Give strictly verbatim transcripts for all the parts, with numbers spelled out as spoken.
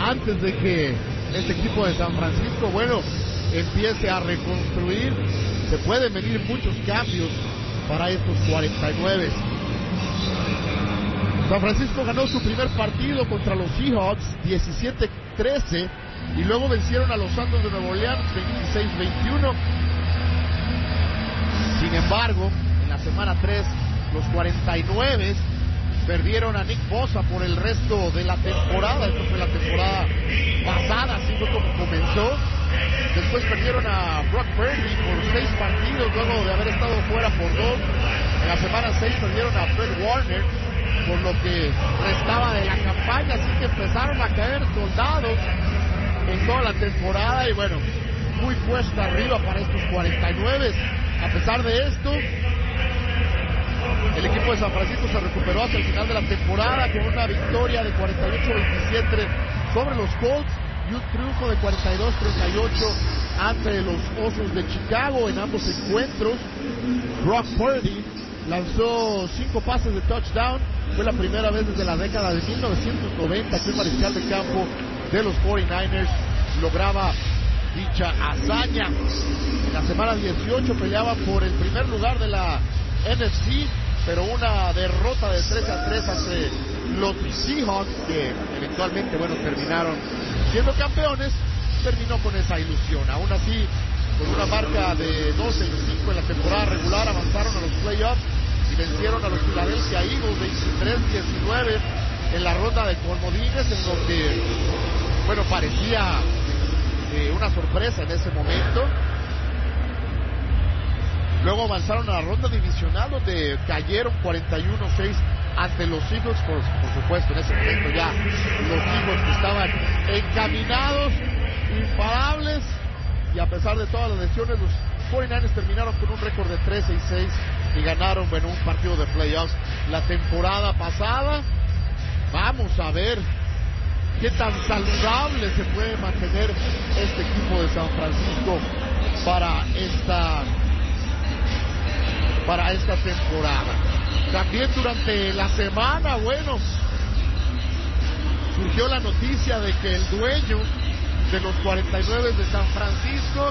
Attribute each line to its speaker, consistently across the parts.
Speaker 1: antes de que este equipo de San Francisco, bueno, empiece a reconstruir. Se pueden venir muchos cambios para estos cuarenta y nueve. San Francisco ganó su primer partido contra los Seahawks diecisiete trece y luego vencieron a los Santos de Nueva Orleans veintiséis veintiuno. Sin embargo, en la semana tres, los cuarenta y nueve perdieron a Nick Bosa por el resto de la temporada. Esto fue la temporada pasada, así fue como comenzó. Después perdieron a Brock Purdy por seis partidos, luego de haber estado fuera por dos. En la semana seis perdieron a Fred Warner por lo que restaba de la campaña, así que empezaron a caer soldados en toda la temporada y bueno, muy cuesta arriba para estos cuarenta y nueve. A pesar de esto, el equipo de San Francisco se recuperó hacia el final de la temporada con una victoria de cuarenta y ocho a veintisiete sobre los Colts y un triunfo de cuarenta y dos a treinta y ocho ante los Osos de Chicago. En ambos encuentros, Brock Purdy lanzó cinco pases de touchdown. Fue la primera vez desde la década de mil novecientos noventa que el mariscal de campo de los cuarenta y nueve ers lograba dicha hazaña. En la semana dieciocho peleaba por el primer lugar de la N F C, pero una derrota de tres a tres ante los Seahawks, que eventualmente, bueno, terminaron siendo campeones, terminó con esa ilusión. Aún así, con una marca de doce y cinco en la temporada regular, avanzaron a los playoffs y vencieron a los Philadelphia Eagles veintitrés a diecinueve en la ronda de comodines, en lo que, bueno, parecía eh, una sorpresa en ese momento. Luego avanzaron a la ronda divisional, donde cayeron cuarenta y uno a seis ante los Eagles. Por, por supuesto, en ese momento ya los Eagles estaban encaminados, imparables, y a pesar de todas las lesiones, los cuarenta y nueve ers terminaron con un récord de trece y seis y ganaron, bueno, un partido de playoffs la temporada pasada. Vamos a ver qué tan saludable se puede mantener este equipo de San Francisco para esta para esta temporada. También durante la semana, bueno, surgió la noticia de que el dueño de los cuarenta y nueve de San Francisco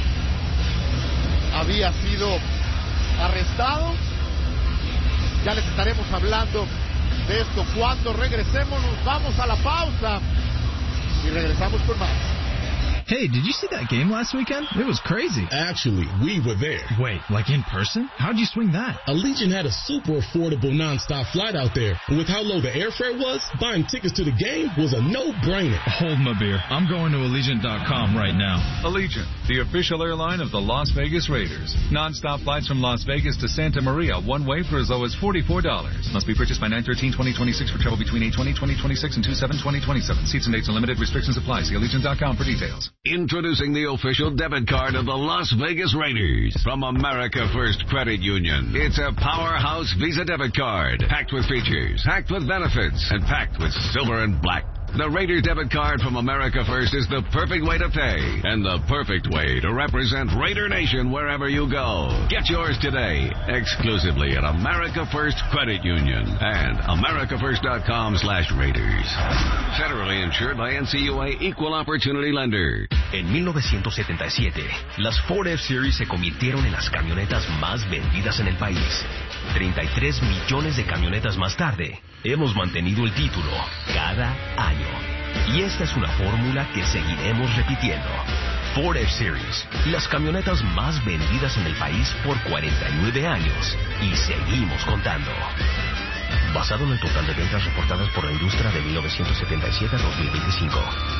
Speaker 1: había sido arrestado. Ya les estaremos hablando de esto cuando regresemos. Nos vamos a la pausa y regresamos con más.
Speaker 2: Hey, did you see that game last weekend? It was crazy.
Speaker 3: Actually, we were there.
Speaker 2: Wait, like in person? How'd you swing that?
Speaker 3: Allegiant had a super affordable nonstop flight out there. And with how low the airfare was, buying tickets to the game was a no-brainer.
Speaker 2: Hold my beer. I'm going to Allegiant dot com right now.
Speaker 4: Allegiant, the official airline of the Las Vegas Raiders. Nonstop flights from Las Vegas to Santa Maria, one way for as low as forty-four dollars. Must be purchased by nine thirteen twenty twenty-six for travel between eight twenty twenty twenty-six and two seven twenty twenty-seven. Seats and dates and limited restrictions apply. See Allegiant dot com for details.
Speaker 5: Introducing the official debit card of the Las Vegas Raiders from America First Credit Union. It's a powerhouse Visa debit card, packed with features, packed with benefits, and packed with silver and black. The Raiders debit card from America First is the perfect way to pay and the perfect way to represent Raider Nation wherever you go. Get yours today, exclusively at America First Credit Union and America First dot com slash Raiders. Federally insured by N C U A Equal Opportunity Lender.
Speaker 6: En mil novecientos setenta y siete, las Ford F-Series se convirtieron en las camionetas más vendidas en el país. treinta y tres millones de camionetas más tarde, hemos mantenido el título cada año. Y esta es una fórmula que seguiremos repitiendo. Ford F-Series, las camionetas más vendidas en el país por cuarenta y nueve años. Y seguimos contando. Basado en el total de ventas reportadas por la industria de mil novecientos setenta y siete a dos mil veinticinco.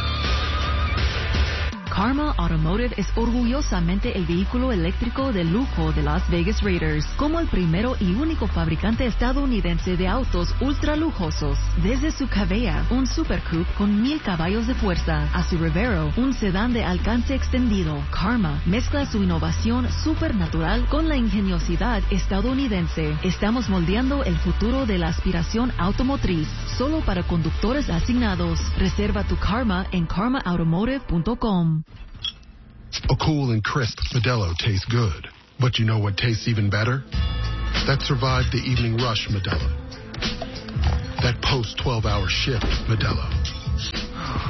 Speaker 7: Karma Automotive es orgullosamente el vehículo eléctrico de lujo de Las Vegas Raiders, como el primero y único fabricante estadounidense de autos ultra lujosos. Desde su Cavea, un Super Coupe con mil caballos de fuerza, a su Revero, un sedán de alcance extendido, Karma mezcla su innovación supernatural con la ingeniosidad estadounidense. Estamos moldeando el futuro de la aspiración automotriz, solo para conductores asignados. Reserva tu Karma en karma automotive punto com.
Speaker 8: A cool and crisp Modelo tastes good. But you know what tastes even better? That survived the evening rush Modelo. That post twelve hour shift Modelo.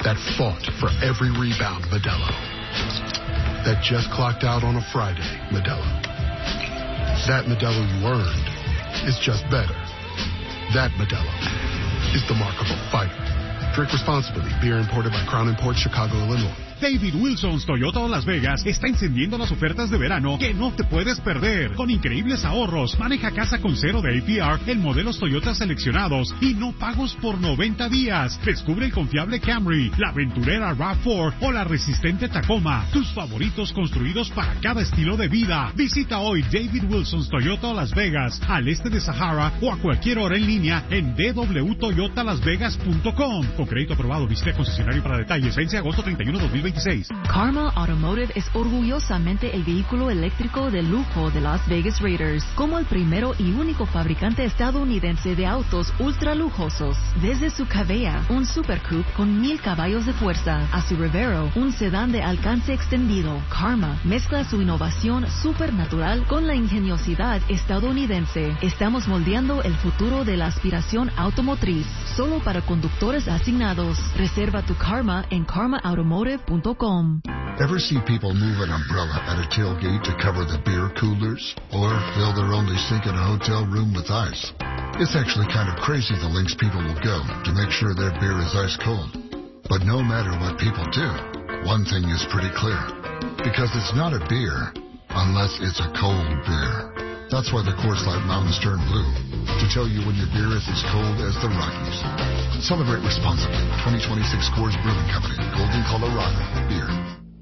Speaker 8: that fought for every rebound, Modelo. That just clocked out on a Friday, Modelo. That Modelo you earned is just better. That Modelo is the mark of a fighter. Drink responsibly. Beer imported by Crown Imports, Chicago, Illinois.
Speaker 9: David Wilson's Toyota Las Vegas está encendiendo las ofertas de verano que no te puedes perder. Con increíbles ahorros, maneja casa con cero de A P R en modelos Toyota seleccionados y no pagos por noventa días. Descubre el confiable Camry, la aventurera RAV cuatro o la resistente Tacoma. Tus favoritos construidos para cada estilo de vida. Visita hoy David Wilson's Toyota Las Vegas, al este de Sahara o a cualquier hora en línea en d w toyota las vegas punto com. Con crédito aprobado, visite concesionario para detalles. Vence agosto treinta y uno, dos mil veintiséis.
Speaker 7: Karma Automotive es orgullosamente el vehículo eléctrico de lujo de Las Vegas Raiders, como el primero y único fabricante estadounidense de autos ultra lujosos. Desde su Cavea, un Super Coupe con mil caballos de fuerza, a su Revero, un sedán de alcance extendido, Karma mezcla su innovación supernatural con la ingeniosidad estadounidense. Estamos moldeando el futuro de la aspiración automotriz, solo para conductores asignados. Reserva tu Karma en karma automotive punto com.
Speaker 10: Ever see people move an umbrella at a tailgate to cover the beer coolers? Or fill their only sink in a hotel room with ice? It's actually kind of crazy the lengths people will go to make sure their beer is ice cold. But no matter what people do, one thing is pretty clear. Because it's not a beer unless it's a cold beer. That's why the Coors Light Mountains turn blue, to tell you when your beer is as cold as the Rockies. Celebrate responsibly. twenty twenty-six Coors Brewing Company, Golden, Colorado. Beer.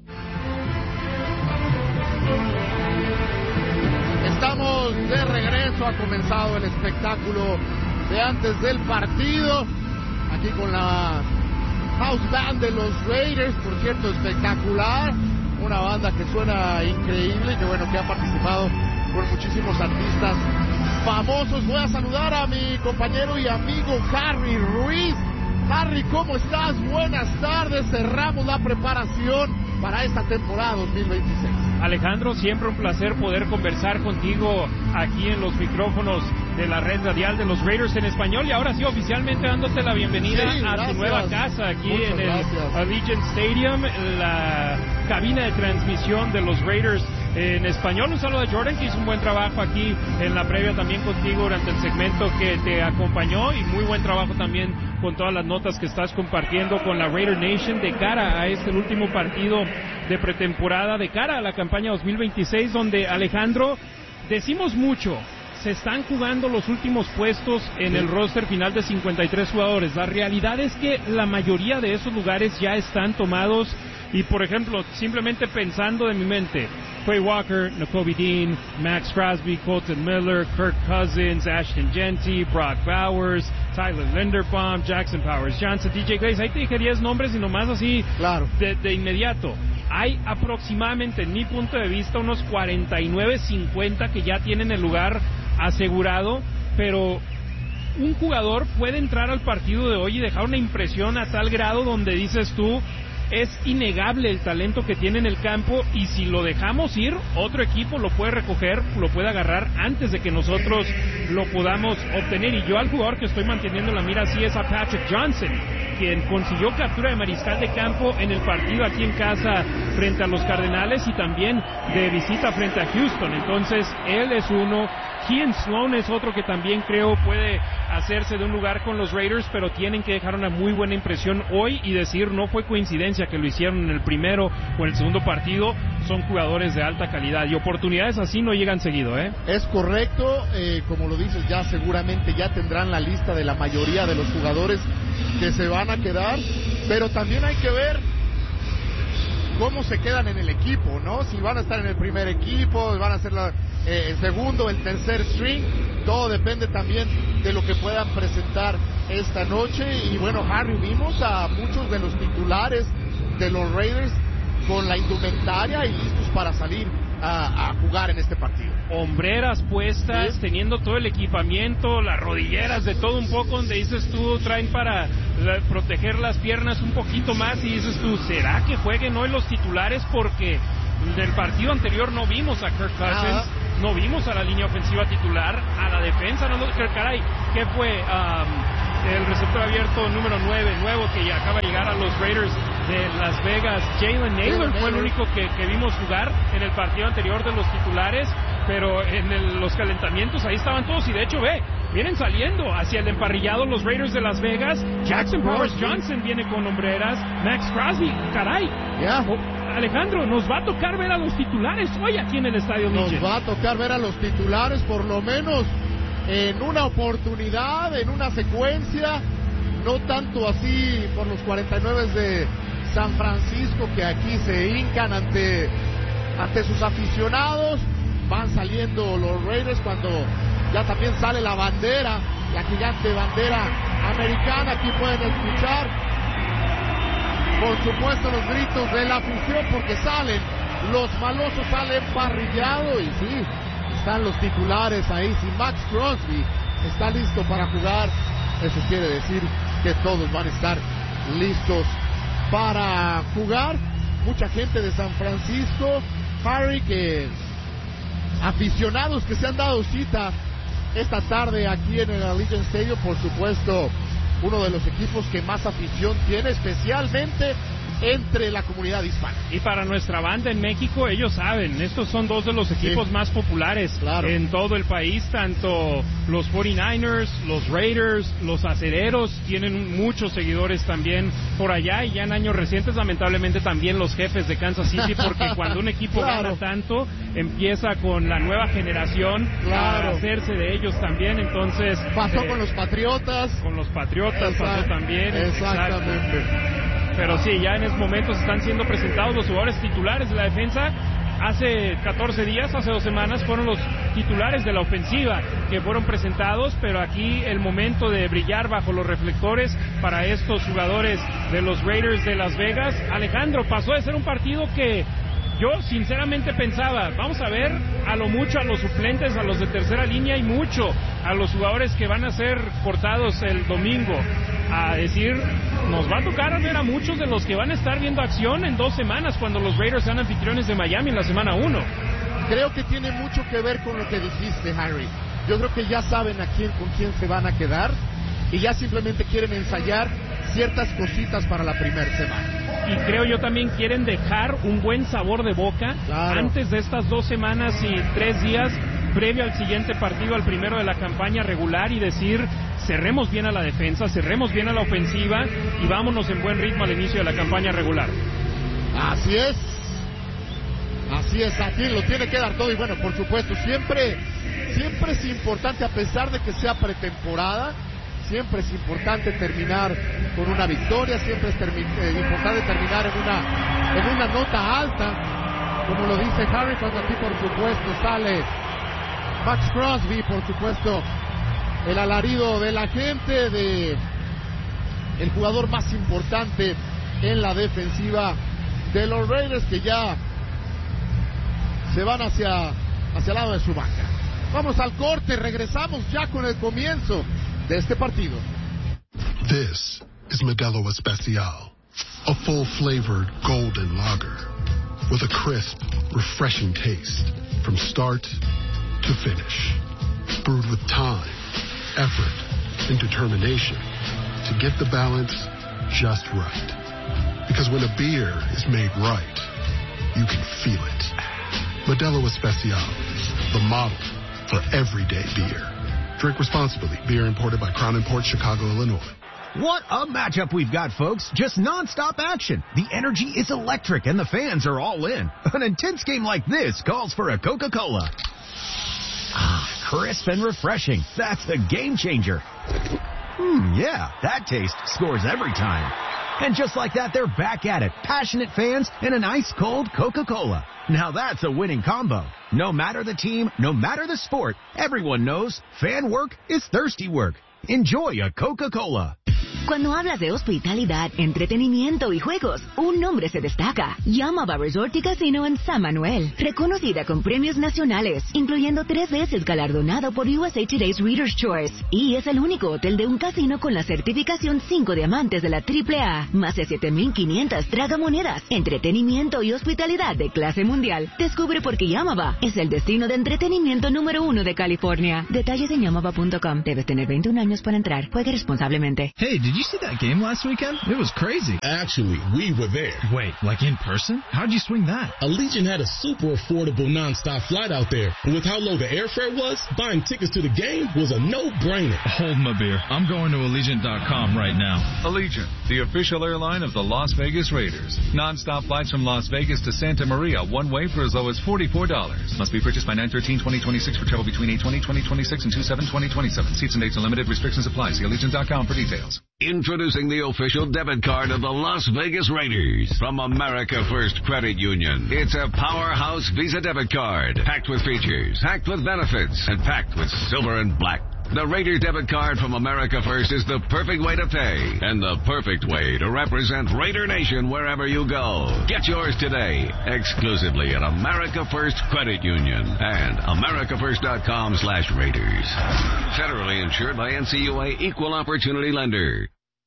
Speaker 1: Estamos de regreso. Ha comenzado el espectáculo de antes del partido. Aquí con la House Band de los Raiders, por cierto, espectacular. Una banda que suena increíble y que bueno, que ha participado con muchísimos artistas famosos. Voy a saludar a mi compañero y amigo Harry Ruiz. Harry, ¿cómo estás? Buenas tardes. Cerramos la preparación para esta temporada dos mil veintiséis.
Speaker 11: Alejandro, siempre un placer poder conversar contigo aquí en los micrófonos de la red radial de los Raiders en español, y ahora sí oficialmente dándote la bienvenida sí, a tu nueva casa aquí Muchas en el gracias. Allegiant Stadium, la cabina de transmisión de los Raiders en español. Un saludo a Jordan, que hizo un buen trabajo aquí en la previa también contigo durante el segmento que te acompañó, y muy buen trabajo también con todas las notas que estás compartiendo con la Raider Nation de cara a este último partido de pretemporada, de cara a la campaña dos mil veintiséis, donde, Alejandro, decimos mucho, se están jugando los últimos puestos en el roster final de cincuenta y tres jugadores. La realidad es que la mayoría de esos lugares ya están tomados, y por ejemplo, simplemente pensando de mi mente, Quay Walker, Nakobe Dean, Max Crosby, Colton Miller, Kirk Cousins, Ashton Jeanty, Brock Bowers, Tyler Linderbaum, Jackson Powers Johnson, D J Glaze. Ahí te dije diez nombres y nomás así claro. de, de inmediato. Hay aproximadamente, en mi punto de vista, unos cuarenta y nueve, cincuenta que ya tienen el lugar asegurado, pero un jugador puede entrar al partido de hoy y dejar una impresión a tal grado donde dices tú, es innegable el talento que tiene en el campo, y si lo dejamos ir, otro equipo lo puede recoger, lo puede agarrar antes de que nosotros lo podamos obtener. Y yo al jugador que estoy manteniendo la mira así es a Patrick Johnson, quien consiguió captura de mariscal de campo en el partido aquí en casa frente a los Cardenales y también de visita frente a Houston. Entonces él es uno. Kean Sloan es otro que también creo puede hacerse de un lugar con los Raiders, pero tienen que dejar una muy buena impresión hoy y decir, no fue coincidencia que lo hicieron en el primero o en el segundo partido. Son jugadores de alta calidad y oportunidades así no llegan seguido, ¿eh?
Speaker 1: Es correcto, eh, como lo dices, ya seguramente ya tendrán la lista de la mayoría de los jugadores que se van a quedar, pero también hay que ver cómo se quedan en el equipo, ¿no? Si van a estar en el primer equipo, van a ser la, eh, el segundo, el tercer string, todo depende también de lo que puedan presentar esta noche. Y bueno, Harry, vimos a muchos de los titulares de los Raiders con la indumentaria y listos para salir a, a jugar en este partido.
Speaker 11: Hombreras puestas, ¿sí? Teniendo todo el equipamiento, las rodilleras, de todo un poco, donde dices tú, traen para la, proteger las piernas un poquito más, y dices tú, ¿será que jueguen hoy los titulares? Porque del partido anterior no vimos a Kirk Cousins, ah. no vimos a la línea ofensiva titular, a la defensa, no, caray, ¿qué fue? Um, el receptor abierto número nueve, nuevo, que ya acaba de llegar a los Raiders de Las Vegas. Jalen Naylor fue el único que, que vimos jugar en el partido anterior de los titulares, pero en el, los calentamientos ahí estaban todos, y de hecho ve, vienen saliendo hacia el emparrillado los Raiders de Las Vegas. Jackson Powers Johnson viene con hombreras, Max Crosby, caray.
Speaker 1: Yeah.
Speaker 11: Oh, Alejandro, nos va a tocar ver a los titulares hoy aquí en el Estadio
Speaker 1: Nos
Speaker 11: Mitchell.
Speaker 1: va a tocar ver a los titulares por lo menos en una oportunidad, en una secuencia, no tanto así por los cuarenta y nueve de San Francisco, que aquí se hincan ante, ante sus aficionados. Van saliendo los Raiders cuando ya también sale la bandera, la gigante bandera americana. Aquí pueden escuchar, por supuesto, los gritos de la afición, porque salen los malosos, salen parrillado, y sí, están los titulares ahí. Si Max Crosby está listo para jugar, eso quiere decir que todos van a estar listos para jugar. Mucha gente de San Francisco, Harry, que aficionados que se han dado cita esta tarde aquí en el Allegiant Stadium, por supuesto, uno de los equipos que más afición tiene, especialmente entre la comunidad hispana.
Speaker 11: Y para nuestra banda en México, ellos saben, estos son dos de los equipos sí. más populares claro. en todo el país, tanto los cuarenta y nueve ers, los Raiders, los Acereros, tienen muchos seguidores también por allá, y ya en años recientes, lamentablemente, también los Jefes de Kansas City, porque cuando un equipo claro. gana tanto, empieza con la nueva generación claro. a hacerse de ellos también. Entonces
Speaker 1: pasó
Speaker 11: eh,
Speaker 1: con los Patriotas.
Speaker 11: Con los Patriotas Exact- pasó también.
Speaker 1: Exactamente.
Speaker 11: Exacto. Pero sí, ya en estos momentos están siendo presentados los jugadores titulares de la defensa. Hace catorce días, hace dos semanas, fueron los titulares de la ofensiva que fueron presentados, pero aquí el momento de brillar bajo los reflectores para estos jugadores de los Raiders de Las Vegas. Alejandro, pasó de ser un partido que yo sinceramente pensaba, vamos a ver a lo mucho a los suplentes, a los de tercera línea, y mucho a los jugadores que van a ser cortados el domingo, a decir, nos va a tocar ver a muchos de los que van a estar viendo acción en dos semanas cuando los Raiders sean anfitriones de Miami en la semana uno.
Speaker 1: Creo que tiene mucho que ver con lo que dijiste, Harry. Yo creo que ya saben a quién, con quién se van a quedar, y ya simplemente quieren ensayar ciertas cositas para la primera semana.
Speaker 11: Y creo yo también quieren dejar un buen sabor de boca claro. antes de estas dos semanas y tres días previo al siguiente partido, al primero de la campaña regular, y decir, cerremos bien a la defensa, cerremos bien a la ofensiva y vámonos en buen ritmo al inicio de la campaña regular.
Speaker 1: Así es, así es, aquí lo tiene que dar todo. Y bueno, por supuesto, siempre, siempre es importante, a pesar de que sea pretemporada, siempre es importante terminar con una victoria, siempre es termi- eh, importante terminar en una, en una nota alta, como lo dice Harry, cuando aquí por supuesto sale Max Crosby, por supuesto el alarido de la gente, de el jugador más importante en la defensiva de los Raiders, que ya se van hacia, hacia el lado de su banca. Vamos al corte, regresamos ya con el comienzo de este partido.
Speaker 8: This is Modelo Especial, a full-flavored golden lager with a crisp, refreshing taste from start to finish. Brewed with time, effort, and determination to get the balance just right. Because when a beer is made right, you can feel it. Modelo Especial, the model for everyday beer. Drink responsibly. Beer imported by Crown Imports, Chicago, Illinois.
Speaker 12: What a matchup we've got, folks. Just nonstop action. The energy is electric and the fans are all in. An intense game like this calls for a Coca-Cola. Ah, crisp and refreshing. That's a game changer. Hmm, yeah, that taste scores every time. And just like that, they're back at it. Passionate fans and an ice-cold Coca-Cola. Now that's a winning combo. No matter the team, no matter the sport, everyone knows fan work is thirsty work. Enjoy a Coca-Cola.
Speaker 13: Cuando hablas de hospitalidad, entretenimiento y juegos, un nombre se destaca. Yamava Resort y Casino en San Manuel. Reconocida con premios nacionales, incluyendo tres veces galardonado por U S A Today's Reader's Choice. Y es el único hotel de un casino con la certificación cinco diamantes de la triple A. Más de siete mil quinientas tragamonedas, entretenimiento y hospitalidad de clase mundial. Descubre por qué Yamava es el destino de entretenimiento número uno de California. Detalles en yamava punto com. Debes tener veintiún años para entrar. Juegue responsablemente.
Speaker 2: Hey, did you see that game last weekend? It was crazy.
Speaker 3: Actually, we were there.
Speaker 2: Wait, like in person? How'd you swing that?
Speaker 3: Allegiant had a super affordable nonstop flight out there. And with how low the airfare was, buying tickets to the game was a no-brainer.
Speaker 2: Hold my beer. I'm going to Allegiant dot com right now.
Speaker 4: Allegiant, the official airline of the Las Vegas Raiders. Non-stop flights from Las Vegas to Santa Maria, one way for as low as forty-four dollars. Must be purchased by nine thirteen twenty twenty-six for travel between eight twenty twenty twenty-six and two seven twenty twenty-seven. Seats and dates are limited. Restrictions apply. See Allegiant dot com for details.
Speaker 5: Introducing the official debit card of the Las Vegas Raiders from America First Credit Union. It's a powerhouse Visa debit card, packed with features, packed with benefits, and packed with silver and black. The Raider debit card from America First is the perfect way to pay and the perfect way to represent Raider Nation wherever you go. Get yours today, exclusively at America First Credit Union and america first dot com slash Raiders. Federally insured by N C U A Equal Opportunity Lender.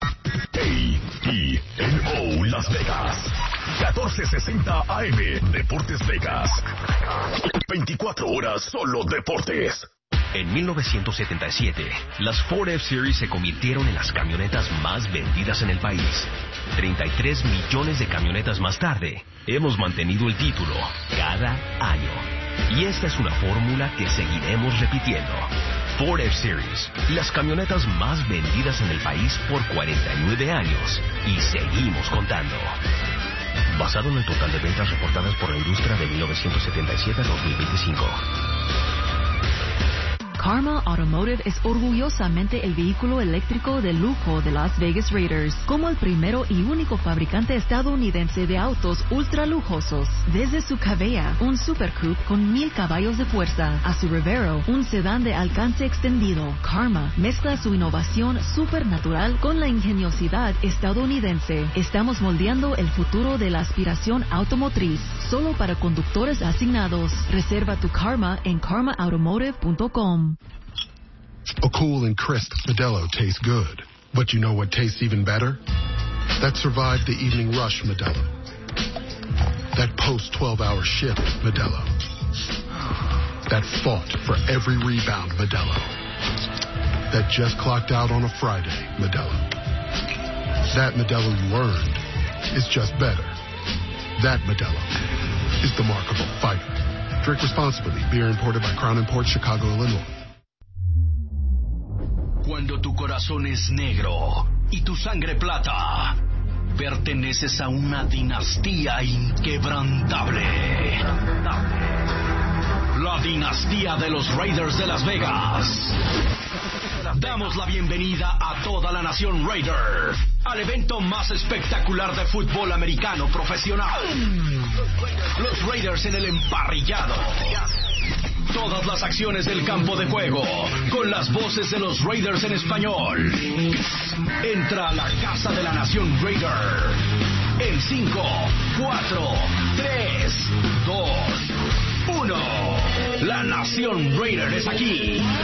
Speaker 14: A E N O Las Vegas. catorce sesenta A M Deportes Vegas. veinticuatro horas solo deportes.
Speaker 6: En mil novecientos setenta y siete, las Ford F-Series se convirtieron en las camionetas más vendidas en el país. treinta y tres millones de camionetas más tarde, hemos mantenido el título cada año. Y esta es una fórmula que seguiremos repitiendo. Ford F-Series, las camionetas más vendidas en el país por cuarenta y nueve años. Y seguimos contando. Basado en el total de ventas reportadas por la industria de mil novecientos setenta y siete a dos mil veinticinco.
Speaker 7: Karma Automotive es orgullosamente el vehículo eléctrico de lujo de Las Vegas Raiders, como el primero y único fabricante estadounidense de autos ultra lujosos. Desde su Cavea, un Super Coupe con mil caballos de fuerza, a su Revero, un sedán de alcance extendido, Karma mezcla su innovación supernatural con la ingeniosidad estadounidense. Estamos moldeando el futuro de la aspiración automotriz, solo para conductores asignados. Reserva tu Karma en karma automotive punto com.
Speaker 8: A cool and crisp Modelo tastes good. But you know what tastes even better? That survived the evening rush Modelo. That post twelve hour shift Modelo. That fought for every rebound Modelo. That just clocked out on a Friday Modelo. That Modelo you earned is just better. That Modelo is the mark of a fighter. Drink responsibly. Beer imported by Crown Imports, Chicago, Illinois.
Speaker 15: Cuando tu corazón es negro y tu sangre plata, perteneces a una dinastía inquebrantable. La dinastía de los Raiders de Las Vegas. Damos la bienvenida a toda la nación Raider al evento más espectacular de fútbol americano profesional. Los Raiders en el emparrillado. Todas las acciones del campo de juego, con las voces de los Raiders en español. Entra a la Casa de la Nación Raider. En cinco, cuatro, tres, dos, uno. La Nación Raider es aquí.